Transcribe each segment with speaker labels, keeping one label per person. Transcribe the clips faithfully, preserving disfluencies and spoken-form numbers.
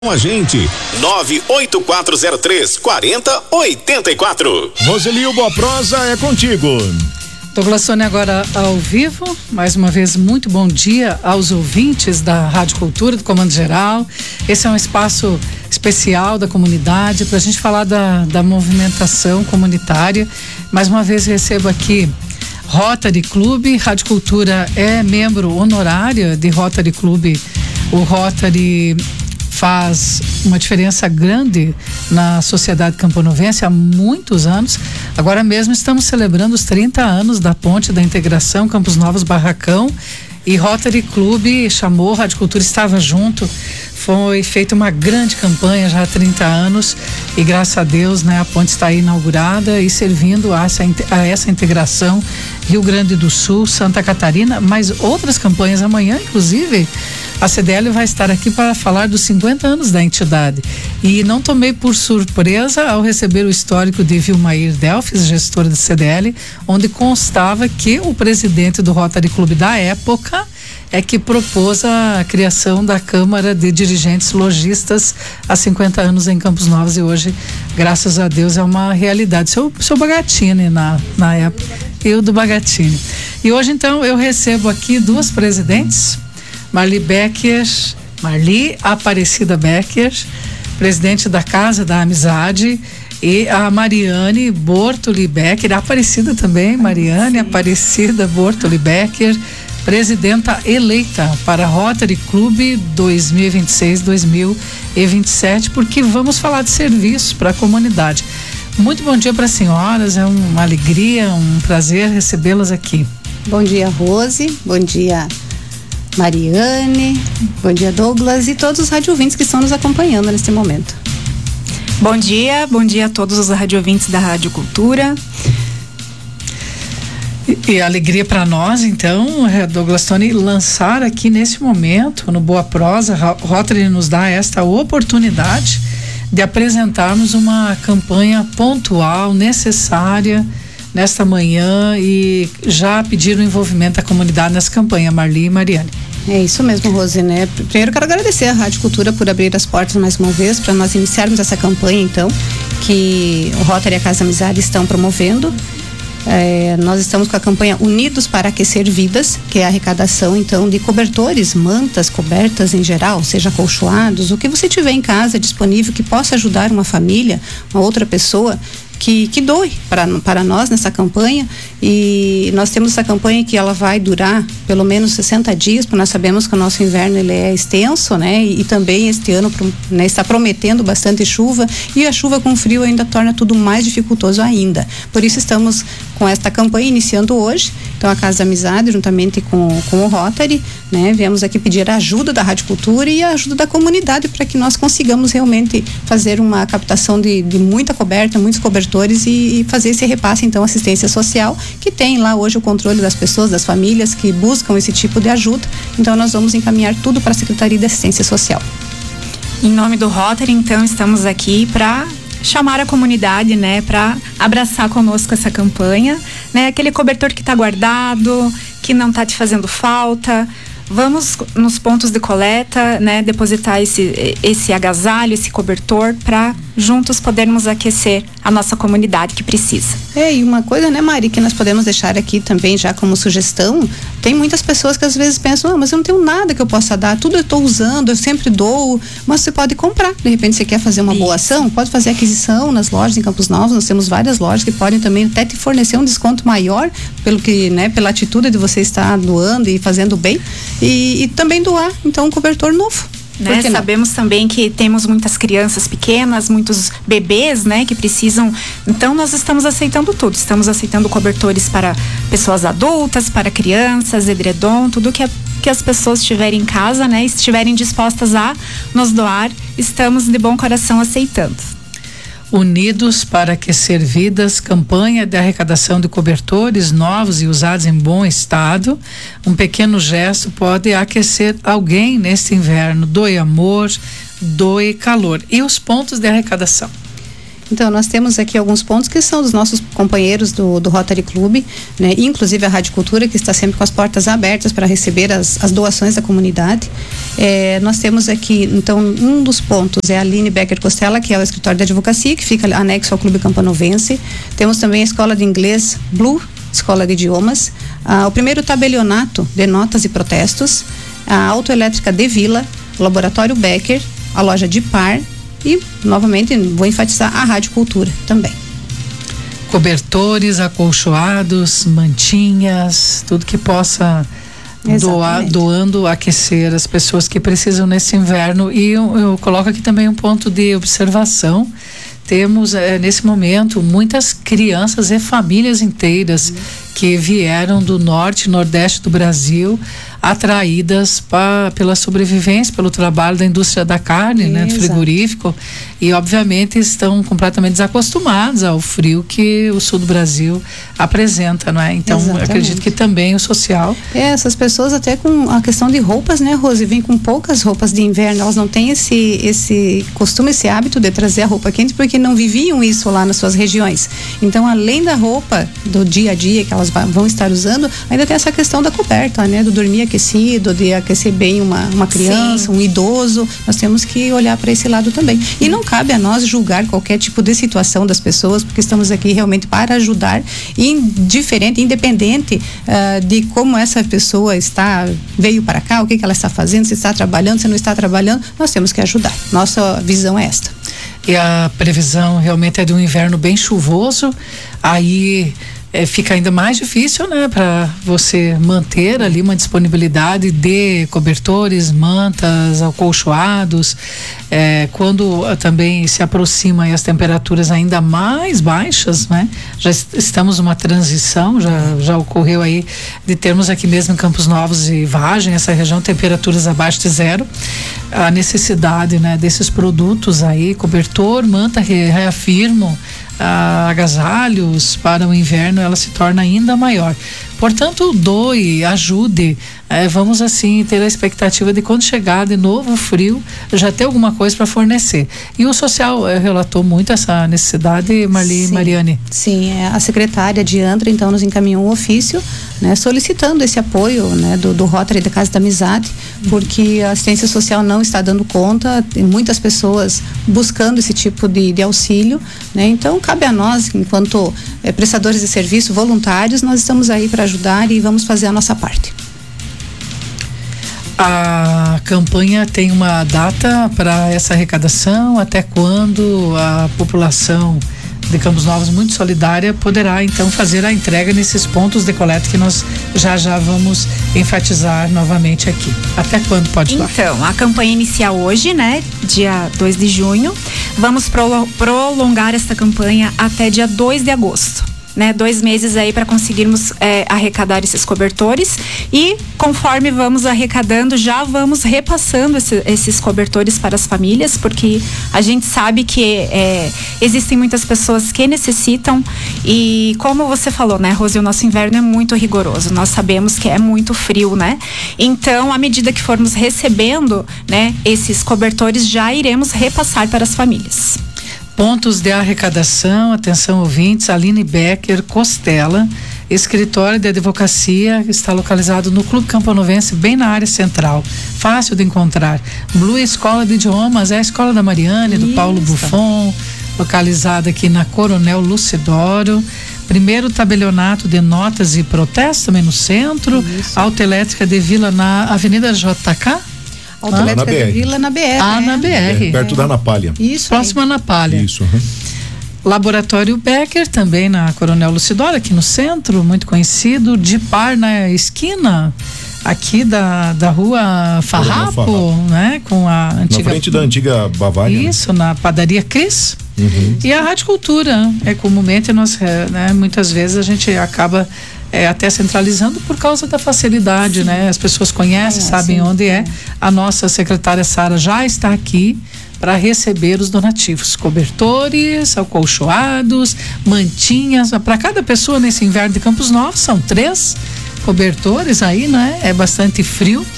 Speaker 1: Com a gente, nove oito quatro zero três, quatro zero oito quatro.
Speaker 2: Roselio Boa Prosa é contigo.
Speaker 3: Douglas Sônia agora ao vivo, mais uma vez muito bom dia aos ouvintes da Rádio Cultura, do Comando Geral. Esse é um espaço especial da comunidade para a gente falar da, da movimentação comunitária. Mais uma vez recebo aqui Rotary Clube. Rádio Cultura é membro honorária de Rotary Clube. O Rotary faz uma diferença grande na sociedade camponovense há muitos anos. Agora mesmo estamos celebrando os trinta anos da Ponte da Integração Campos Novos Barracão, e Rotary Clube chamou, Rádio Cultura estava junto. Foi feita uma grande campanha já há trinta anos e graças a Deus, né, a ponte está aí inaugurada e servindo a essa, a essa integração Rio Grande do Sul, Santa Catarina, mas outras campanhas amanhã, inclusive. A C D L vai estar aqui para falar dos cinquenta anos da entidade. E não tomei por surpresa ao receber o histórico de Vilmair Delfes, gestor da C D L, onde constava que o presidente do Rotary Clube da época é que propôs a criação da Câmara de Dirigentes Lojistas há cinquenta anos em Campos Novos, e hoje, graças a Deus, é uma realidade. Seu, seu Bagatini na, na época, eu do Bagatini. E hoje, então, eu recebo aqui duas presidentes, Marli Becker, Marli Aparecida Becker, presidente da Casa da Amizade, e a Mariane Bortoli Becker, Aparecida também, Mariane Aparecida Bortoli Becker, presidenta eleita para Rotary Clube dois mil e vinte e seis, dois mil e vinte e sete, porque vamos falar de serviço para a comunidade. Muito bom dia para as senhoras, é uma alegria, um prazer recebê-las aqui.
Speaker 4: Bom dia, Rose, bom dia, Mariane, bom dia, Douglas, e todos os radiovintes que estão nos acompanhando neste momento.
Speaker 5: Bom dia, bom dia a todos os radiovintes da Rádio Cultura.
Speaker 3: E, e alegria para nós, então, Douglas Tony, lançar aqui nesse momento, no Boa Prosa, Rotary nos dá esta oportunidade de apresentarmos uma campanha pontual, necessária, nesta manhã, e já pedir o envolvimento da comunidade nessa campanha, Marli e Mariane.
Speaker 4: É isso mesmo, Rose, né? Primeiro quero agradecer a Rádio Cultura por abrir as portas mais uma vez para nós iniciarmos essa campanha, então, que o Rotary e a Casa Amizade estão promovendo. É, nós estamos com a campanha Unidos para Aquecer Vidas, que é a arrecadação, então, de cobertores, mantas, cobertas em geral, seja acolchoados, o que você tiver em casa disponível que possa ajudar uma família, uma outra pessoa, que, que doe para, para nós nessa campanha. E nós temos essa campanha que ela vai durar pelo menos sessenta dias, porque nós sabemos que o nosso inverno ele é extenso, né? E, e também este ano, né, está prometendo bastante chuva, e a chuva com frio ainda torna tudo mais dificultoso ainda. Por isso estamos com esta campanha iniciando hoje. Então a Casa Amizade, juntamente com, com o Rotary, né, viemos aqui pedir a ajuda da Rádio Cultura e a ajuda da comunidade para que nós consigamos realmente fazer uma captação de, de muita coberta, muitos cobertores, e, e fazer esse repasse, então, assistência social, que tem lá hoje o controle das pessoas, das famílias que buscam esse tipo de ajuda. Então nós vamos encaminhar tudo para a Secretaria de Assistência Social.
Speaker 5: Em nome do Rotary, então, estamos aqui para chamar a comunidade, né, para abraçar conosco essa campanha, né, aquele cobertor que está guardado, que não está te fazendo falta. Vamos nos pontos de coleta, né, depositar esse, esse agasalho, esse cobertor, para juntos podermos aquecer a nossa comunidade que precisa.
Speaker 4: É, e uma coisa, né, Mari, que nós podemos deixar aqui também já como sugestão, tem muitas pessoas que às vezes pensam, ah, mas eu não tenho nada que eu possa dar, tudo eu estou usando, eu sempre dou, mas você pode comprar, de repente você quer fazer uma Isso. boa ação, pode fazer aquisição nas lojas em Campos Novos, nós temos várias lojas que podem também até te fornecer um desconto maior, pelo que, né, pela atitude de você estar doando e fazendo bem, e, e também doar, então, um cobertor novo.
Speaker 5: Né? Sabemos também que temos muitas crianças pequenas, muitos bebês, né, que precisam. Então nós estamos aceitando tudo. Estamos aceitando cobertores para pessoas adultas, para crianças, edredom, tudo que, a, que as pessoas tiverem em casa, né, estiverem dispostas a nos doar, estamos de bom coração aceitando.
Speaker 3: Unidos para Aquecer Vidas, campanha de arrecadação de cobertores novos e usados em bom estado. Um pequeno gesto pode aquecer alguém neste inverno. Doe amor, doe calor. E os pontos de arrecadação?
Speaker 4: Então, nós temos aqui alguns pontos que são dos nossos companheiros do, do Rotary Club, né? Inclusive a Rádio Cultura, que está sempre com as portas abertas para receber as, as doações da comunidade. É, nós temos aqui, então, um dos pontos é a Aline Becker Costela, que é o escritório de advocacia, que fica anexo ao Clube Campanovense. Temos também a Escola de Inglês Blue, Escola de Idiomas, ah, o primeiro tabelionato de notas e protestos, a Autoelétrica de Vila, o Laboratório Becker, a loja de Par e, novamente, vou enfatizar a Rádio Cultura também.
Speaker 3: Cobertores, acolchoados, mantinhas, tudo que possa doar, doando, aquecer as pessoas que precisam nesse inverno. E eu, eu coloco aqui também um ponto de observação. Temos é, nesse momento muitas crianças e famílias inteiras uhum. que vieram do norte e nordeste do Brasil, atraídas pa, pela sobrevivência, pelo trabalho da indústria da carne, né, do frigorífico, e obviamente estão completamente desacostumados ao frio que o sul do Brasil apresenta, não é? Então, exatamente. Acredito que também o social.
Speaker 4: É, essas pessoas até com a questão de roupas, né, Rose, vêm com poucas roupas de inverno, elas não têm esse, esse costume, esse hábito de trazer a roupa quente, porque não viviam isso lá nas suas regiões. Então, além da roupa do dia a dia que elas vão estar usando, ainda tem essa questão da coberta, né, do dormir aquecido, de aquecer bem uma, uma criança, Sim. um idoso. Nós temos que olhar para esse lado também. E não cabe a nós julgar qualquer tipo de situação das pessoas, porque estamos aqui realmente para ajudar, indiferente, independente uh, de como essa pessoa está, veio para cá, o que, que ela está fazendo, se está trabalhando, se não está trabalhando, nós temos que ajudar. Nossa visão é esta.
Speaker 3: E a previsão realmente é de um inverno bem chuvoso, aí É, fica ainda mais difícil, né, para você manter ali uma disponibilidade de cobertores, mantas, acolchoados, é, quando uh, também se aproximam as temperaturas ainda mais baixas, né? Já est- estamos numa transição, já, já ocorreu aí de termos aqui mesmo em Campos Novos e Vargem, essa região, temperaturas abaixo de zero. A necessidade, né, desses produtos aí, cobertor, manta, re- reafirmo, Uh, agasalhos para o inverno, ela se torna ainda maior. Portanto, doe, ajude. É, vamos assim ter a expectativa de quando chegar de novo o frio, já ter alguma coisa para fornecer. E o social é, relatou muito essa necessidade, Marli e Mariane.
Speaker 4: Sim, a secretária de Andra então nos encaminhou um ofício, né, solicitando esse apoio, né, do, do Rotary da Casa da Amizade, porque a assistência social não está dando conta, tem muitas pessoas buscando esse tipo de, de auxílio, né, então cabe a nós, enquanto é, prestadores de serviço, voluntários, nós estamos aí para ajudar e vamos fazer a nossa parte.
Speaker 3: A campanha tem uma data para essa arrecadação, até quando a população de Campos Novos, muito solidária, poderá então fazer a entrega nesses pontos de coleta que nós já já vamos enfatizar novamente aqui. Até quando pode doar?
Speaker 5: Então, a campanha inicia hoje, né, dia dois de junho. Vamos pro, prolongar esta campanha até dia dois de agosto. Né, dois meses aí para conseguirmos é, arrecadar esses cobertores, e conforme vamos arrecadando, já vamos repassando esse, esses cobertores para as famílias, porque a gente sabe que é, existem muitas pessoas que necessitam, e como você falou, né, Rose, o nosso inverno é muito rigoroso, nós sabemos que é muito frio, né? Então, à medida que formos recebendo, né, esses cobertores, já iremos repassar para as famílias.
Speaker 3: Pontos de arrecadação, atenção ouvintes, Aline Becker Costela, escritório de advocacia, está localizado no Clube Campanovense, bem na área central, fácil de encontrar. Blue Escola de Idiomas, é a escola da Mariane, do Isso. Paulo Buffon, localizada aqui na Coronel Lucidoro. Primeiro tabelionato de notas e protestos, também no centro. Isso. Autoelétrica de Vila na Avenida J K.
Speaker 4: Autoelétrica ah, de Vila na B R.
Speaker 3: Ah, na B R.
Speaker 2: É, perto é. da Ana Palha.
Speaker 3: Isso. Próximo à Ana Palha.
Speaker 2: Isso. Uhum.
Speaker 3: Laboratório Becker, também na Coronel Lucidoro, aqui no centro, muito conhecido. De Par na esquina, aqui da, da rua Farrapo, Farrapo, né? Com a antiga.
Speaker 2: Na frente da antiga Bavária.
Speaker 3: Isso, né? Na padaria Cris.
Speaker 2: Uhum.
Speaker 3: E a Rádio Cultura. É comumente nós, né? Muitas vezes a gente acaba É, até centralizando por causa da facilidade, Sim. né? As pessoas conhecem, é, sabem sim. onde é. A nossa secretária Sara já está aqui para receber os donativos, cobertores, acolchoados, mantinhas, para cada pessoa nesse inverno de Campos Novos, são três cobertores aí, né? É bastante frio.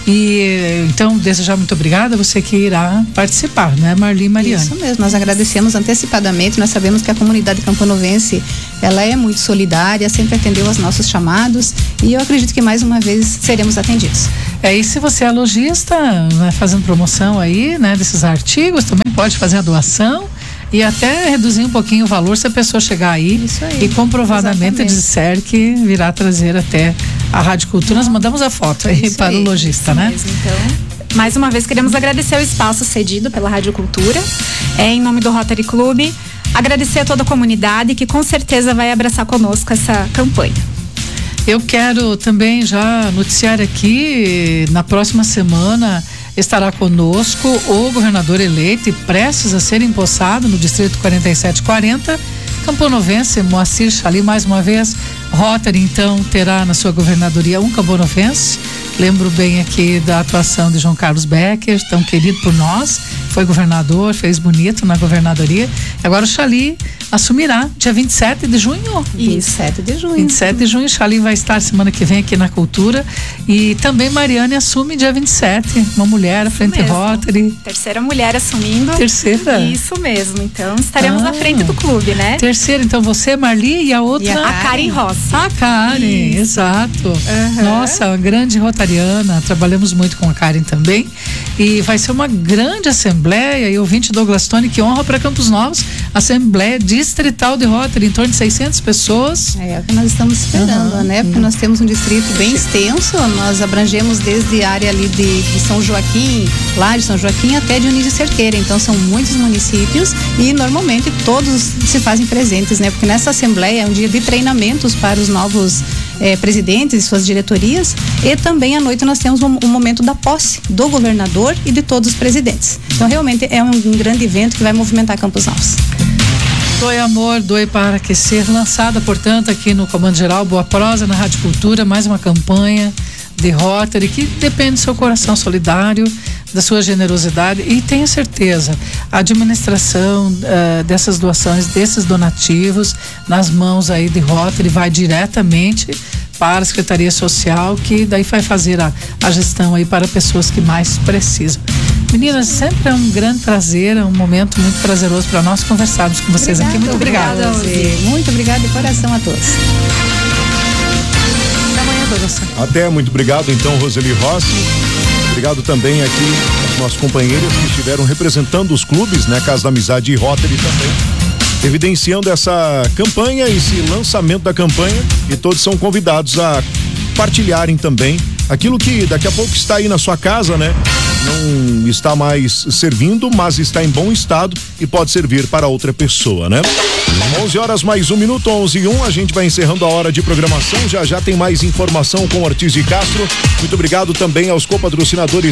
Speaker 3: E então, desejar muito obrigada, você que irá participar, né, Marli e Mariane?
Speaker 4: Isso mesmo, nós agradecemos antecipadamente, nós sabemos que a comunidade campanovense, ela é muito solidária, sempre atendeu aos nossos chamados e eu acredito que mais uma vez seremos atendidos.
Speaker 3: É, e se você é lojista, né, fazendo promoção aí, né, desses artigos, também pode fazer a doação e até reduzir um pouquinho o valor se a pessoa chegar aí,
Speaker 4: aí
Speaker 3: e comprovadamente
Speaker 4: exatamente.
Speaker 3: disser que virá trazer até a Rádio Cultura. Nós mandamos a foto aí
Speaker 4: Isso
Speaker 3: para
Speaker 4: aí,
Speaker 3: o lojista,
Speaker 5: Isso
Speaker 3: né?
Speaker 5: mesmo, então, mais uma vez queremos agradecer o espaço cedido pela Rádio Cultura, é, em nome do Rotary Clube, agradecer a toda a comunidade que com certeza vai abraçar conosco essa campanha.
Speaker 3: Eu quero também já noticiar aqui, na próxima semana estará conosco o governador eleito e prestes a ser empossado no Distrito quarenta e sete quarenta, campanovense Moacir Chaly. Mais uma vez, Rotary então terá na sua governadoria um campanovense. Lembro bem aqui da atuação de João Carlos Becker, tão querido por nós, foi governador, fez bonito na governadoria. Agora o Chaly assumirá dia vinte e sete de junho.
Speaker 4: vinte e sete de junho.
Speaker 3: vinte e sete de junho, Chaly vai estar semana que vem aqui na Cultura. E também Mariane assume dia vinte e sete, uma mulher à frente
Speaker 5: mesmo.
Speaker 3: Rotary.
Speaker 5: Terceira mulher assumindo.
Speaker 3: Terceira?
Speaker 5: Isso mesmo, então estaremos
Speaker 3: Ah.
Speaker 5: à frente do clube, né?
Speaker 3: Terceira, então você, Marli, e a outra?
Speaker 4: E a
Speaker 5: A Karen Rossi.
Speaker 3: A Karen,
Speaker 5: Isso.
Speaker 3: exato.
Speaker 5: Uhum.
Speaker 3: Nossa, uma grande rotariana, trabalhamos muito com a Karen também. E vai ser uma grande assembleia, e ouvinte Douglas Tony, que honra para Campos Novos, Assembleia Distrital de Rotary, em torno de seiscentas pessoas.
Speaker 4: É o que nós estamos esperando,
Speaker 3: Uhum.
Speaker 4: né? Porque nós temos um distrito bem extenso, nós abrangemos desde a área ali de, de São Joaquim, lá de São Joaquim até Dionísio Cerqueira, então são muitos municípios e normalmente todos se fazem presentes, né? Porque nessa assembleia é um dia de treinamentos para os novos eh, presidentes e suas diretorias e também à noite nós temos um, um momento da posse do governador e de todos os presidentes. Então realmente é um, um grande evento que vai movimentar Campos Novos.
Speaker 3: Doe Amor, Doe para Aquecer, lançada, portanto, aqui no Comando Geral Boa Prosa, na Rádio Cultura, mais uma campanha de Rotary que depende do seu coração solidário, da sua generosidade, e tenha certeza, a administração uh, dessas doações, desses donativos, nas mãos aí de Rotary, vai diretamente para a Secretaria Social, que daí vai fazer a, a gestão aí para pessoas que mais precisam. Meninas, sempre é um grande prazer, é um momento muito prazeroso para nós conversarmos com vocês aqui. Muito obrigada.
Speaker 4: Rosê. Muito obrigada de coração a todos.
Speaker 3: Até amanhã, Douglas.
Speaker 2: Até, muito obrigado então, Roseli Rossi. Obrigado também aqui aos nossos companheiros que estiveram representando os clubes, né? Casa da Amizade e Rotary também, evidenciando essa campanha, esse lançamento da campanha, e todos são convidados a partilharem também aquilo que daqui a pouco está aí na sua casa, né? Não está mais servindo, mas está em bom estado e pode servir para outra pessoa, né? onze horas mais um minuto, onze e um, a gente vai encerrando a hora de programação. Já já tem mais informação com Ortiz de Castro. Muito obrigado também aos copatrocinadores